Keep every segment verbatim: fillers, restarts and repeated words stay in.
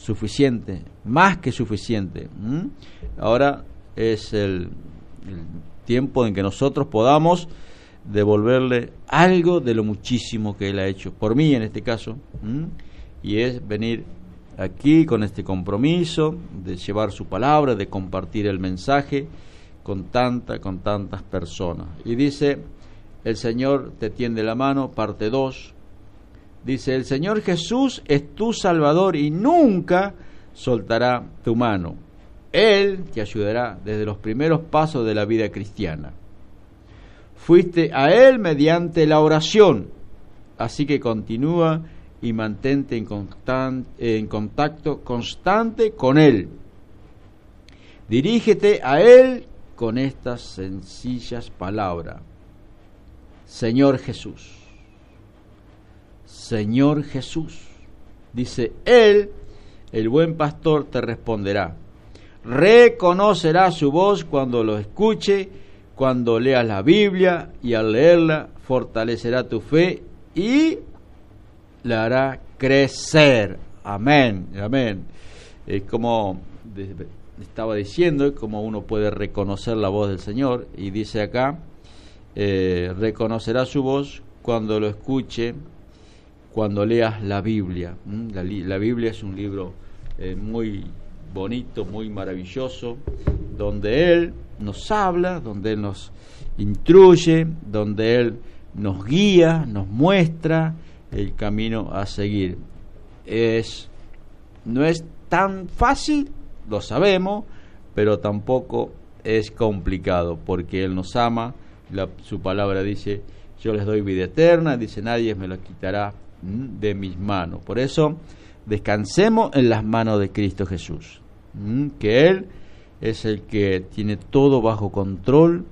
suficiente, más que suficiente. ¿Mm? Ahora es el, el tiempo en que nosotros podamos devolverle algo de lo muchísimo que Él ha hecho por mí en este caso. ¿Mm? Y es venir aquí con este compromiso de llevar su palabra, de compartir el mensaje con tanta, con tantas personas. Y dice, el Señor te tiende la mano, parte dos. Dice, el Señor Jesús es tu Salvador y nunca soltará tu mano. Él te ayudará desde los primeros pasos de la vida cristiana. Fuiste a Él mediante la oración, así que continúa y mantente en, constan- en contacto constante con Él. Dirígete a Él con estas sencillas palabras. Señor Jesús. Señor Jesús. Dice, Él, el buen pastor, te responderá. Reconocerá su voz cuando lo escuche, cuando leas la Biblia, y al leerla fortalecerá tu fe y la hará crecer. Amén, amén. Es como estaba diciendo, como uno puede reconocer la voz del Señor, y dice acá, eh, reconocerá su voz cuando lo escuche, cuando leas la Biblia. La, la Biblia es un libro eh, muy bonito, muy maravilloso, donde Él nos habla, donde Él nos instruye, donde Él nos guía, nos muestra el camino a seguir. Es, no es tan fácil, lo sabemos, pero tampoco es complicado, porque Él nos ama. La, su palabra dice, yo les doy vida eterna, dice, nadie me la quitará de mis manos. Por eso descansemos en las manos de Cristo Jesús, que Él es el que tiene todo bajo control.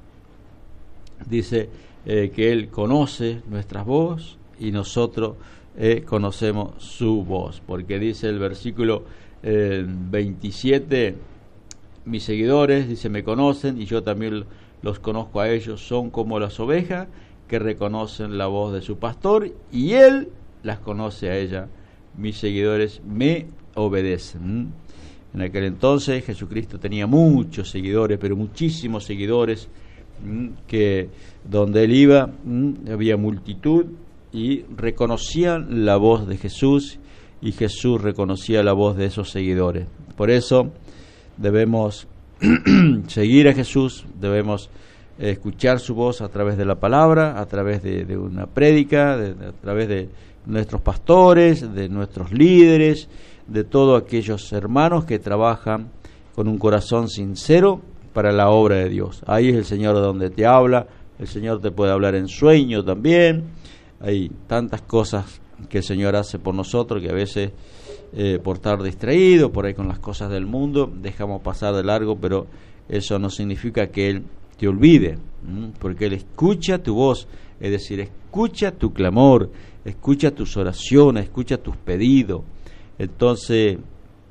Dice eh, que Él conoce nuestras voces y nosotros eh, conocemos su voz, porque dice el versículo eh, veintisiete, mis seguidores, dice, me conocen y yo también los conozco a ellos, son como las ovejas que reconocen la voz de su pastor y Él las conoce a ella. Mis seguidores me obedecen. En aquel entonces Jesucristo tenía muchos seguidores, pero muchísimos seguidores, que donde Él iba había multitud y reconocían la voz de Jesús, y Jesús reconocía la voz de esos seguidores. Por eso debemos seguir a Jesús, debemos escuchar su voz a través de la palabra, a través de, de una prédica, de, de, a través de nuestros pastores, de nuestros líderes, de todos aquellos hermanos que trabajan con un corazón sincero para la obra de Dios. Ahí es el Señor donde te habla, el Señor te puede hablar en sueño también. Hay tantas cosas que el Señor hace por nosotros que a veces eh, por estar distraídos por ahí con las cosas del mundo dejamos pasar de largo, pero eso no significa que Él te olvide, ¿m? porque Él escucha tu voz, es decir, escucha tu clamor, escucha tus oraciones, escucha tus pedidos. Entonces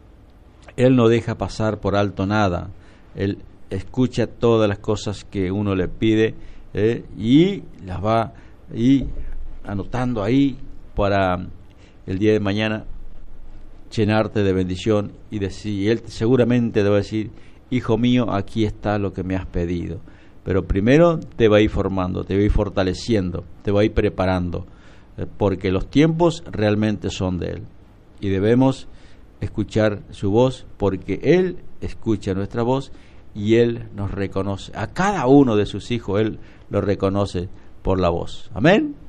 Él no deja pasar por alto nada. Él escucha todas las cosas que uno le pide eh, y las va y anotando ahí para el día de mañana llenarte de bendición y decir, y Él seguramente te va a decir, hijo mío, aquí está lo que me has pedido. Pero primero te va a ir formando, te va a ir fortaleciendo, te va a ir preparando, eh, porque los tiempos realmente son de Él y debemos escuchar su voz, porque Él escucha nuestra voz y Él nos reconoce. A cada uno de sus hijos Él lo reconoce por la voz. Amén.